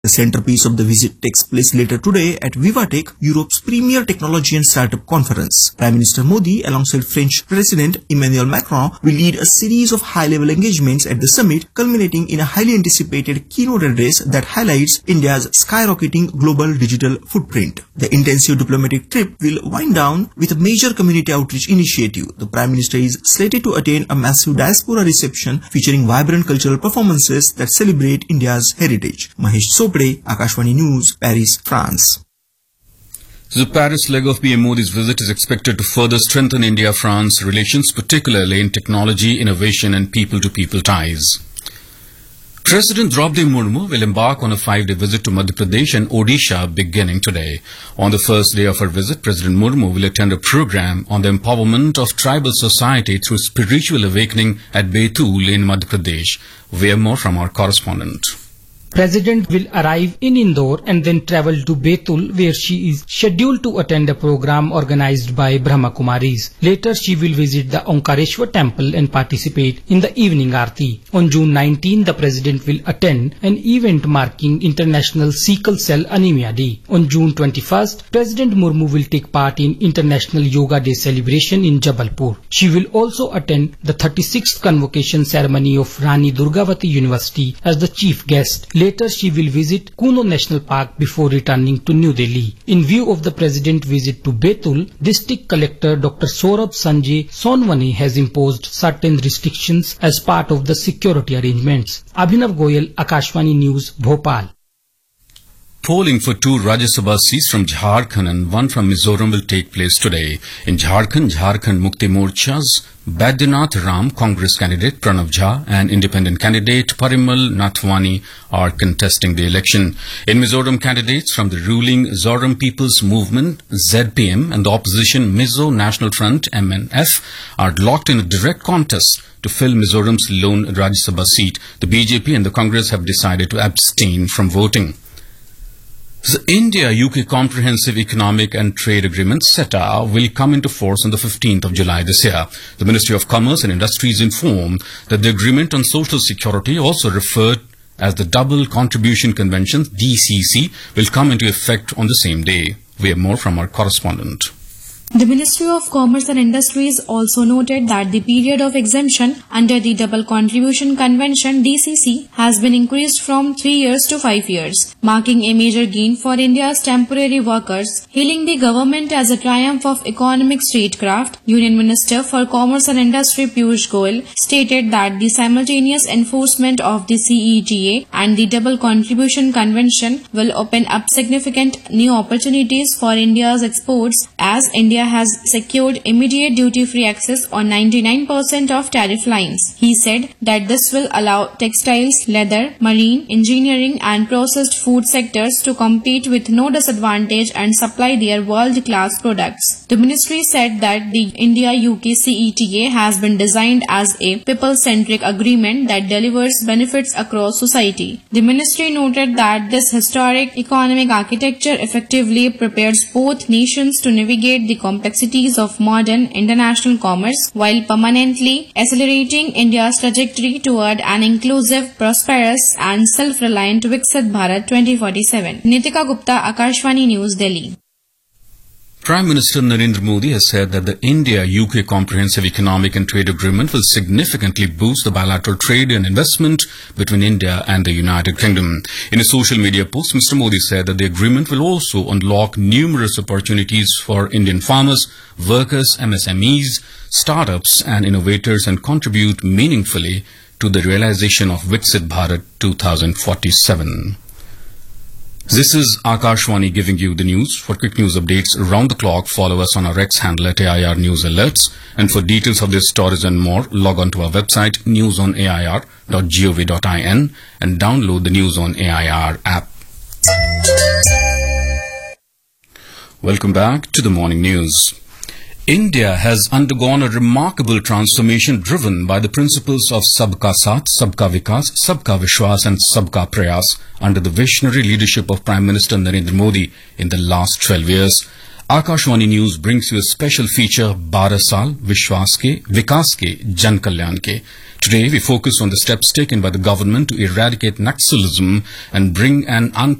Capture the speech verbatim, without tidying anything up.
The centerpiece of the visit takes place later today at VivaTech, Europe's premier technology and startup conference. Prime Minister Modi, alongside French President Emmanuel Macron, will lead a series of high-level engagements at the summit, culminating in a highly anticipated keynote address that highlights India's skyrocketing global digital footprint. The intensive diplomatic trip will wind down with a major community outreach initiative. The Prime Minister is slated to attend a massive diaspora reception featuring vibrant cultural performances that celebrate India's heritage. Mahesh Sopade, Akashvani News, Paris, France. The Paris leg of P M Modi's visit is expected to further strengthen India-France relations, particularly in technology, innovation and people-to-people ties. President Draupadi Murmu will embark on a five-day visit to Madhya Pradesh and Odisha beginning today. On the first day of her visit, President Murmu will attend a program on the empowerment of tribal society through spiritual awakening at Betul in Madhya Pradesh. We have more from our correspondent. President will arrive in Indore and then travel to Betul, where she is scheduled to attend a program organized by Brahma Kumaris. Later, she will visit the Omkareshwar temple and participate in the evening aarti. On June nineteenth, the President will attend an event marking International Sickle Cell Anemia Day. On June twenty-first, President Murmu will take part in International Yoga Day celebration in Jabalpur. She will also attend the thirty-sixth convocation ceremony of Rani Durgavati University as the chief guest. Later, she will visit Kuno National Park before returning to New Delhi. In view of the President's visit to Betul, District Collector Doctor Saurabh Sanjay Sonwani has imposed certain restrictions as part of the security arrangements. Abhinav Goyal, Akashvani News, Bhopal. Polling for two Rajya Sabha seats from Jharkhand and one from Mizoram will take place today. In Jharkhand, Jharkhand Mukti Morcha's Baidyanath Ram, Congress candidate Pranav Jha and independent candidate Parimal Nathwani are contesting the election. In Mizoram, candidates from the ruling Zoram People's Movement Z P M and the opposition Mizo National Front M N F are locked in a direct contest to fill Mizoram's lone Rajya Sabha seat. The B J P and the Congress have decided to abstain from voting. The India-U K Comprehensive Economic and Trade Agreement C E T A will come into force on the fifteenth of July this year. The Ministry of Commerce and Industries informed that the Agreement on Social Security, also referred as the Double Contribution Convention D C C, will come into effect on the same day. We have more from our correspondent. The Ministry of Commerce and Industries also noted that the period of exemption under the Double Contribution Convention D C C has been increased from three years to five years, marking a major gain for India's temporary workers. Hailing the government as a triumph of economic statecraft, Union Minister for Commerce and Industry Piyush Goyal stated that the simultaneous enforcement of the C E T A and the Double Contribution Convention will open up significant new opportunities for India's exports, as India has secured immediate duty-free access on ninety-nine percent of tariff lines. He said that this will allow textiles, leather, marine, engineering and processed food sectors to compete with no disadvantage and supply their world-class products. The ministry said that the India-U K C E T A has been designed as a people-centric agreement that delivers benefits across society. The ministry noted that this historic economic architecture effectively prepares both nations to navigate the complexities of modern international commerce while permanently accelerating India's trajectory toward an inclusive, prosperous and self-reliant Viksit Bharat twenty forty-seven. Nitika Gupta, Akashvani News, Delhi. Prime Minister Narendra Modi has said that the India-U K Comprehensive Economic and Trade Agreement will significantly boost the bilateral trade and investment between India and the United Kingdom. In a social media post, Mister Modi said that the agreement will also unlock numerous opportunities for Indian farmers, workers, M S M Es, startups and innovators and contribute meaningfully to the realization of Viksit Bharat twenty forty-seven. This is Akashvani giving you the news. For quick news updates around the clock, follow us on our X handle at A I R News Alerts. And for details of these stories and more, log on to our website news on A I R dot gov dot in and download the News on A I R app. Welcome back to the morning news. India has undergone a remarkable transformation driven by the principles of Sabka Saath, Sabka Vikas, Sabka Vishwas and Sabka Prayas under the visionary leadership of Prime Minister Narendra Modi in the last twelve years. Akashwani News brings you a special feature बारह साल विश्वास के विकास के जन कल्याण के. Today we focus on the steps taken by the government to eradicate Naxalism and bring an